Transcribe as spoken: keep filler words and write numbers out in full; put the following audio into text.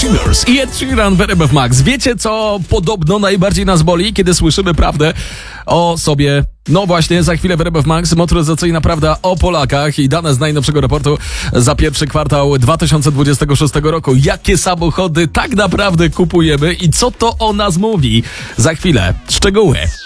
Killers i Ed Sheeran w R M F Max. Wiecie, co podobno najbardziej nas boli, kiedy słyszymy prawdę o sobie? No właśnie, za chwilę w R M F Max motoryzacyjna prawda o Polakach i dane z najnowszego raportu za pierwszy kwartał dwa tysiące dwudziestego szóstego roku. Jakie samochody tak naprawdę kupujemy i co to o nas mówi? Za chwilę szczegóły.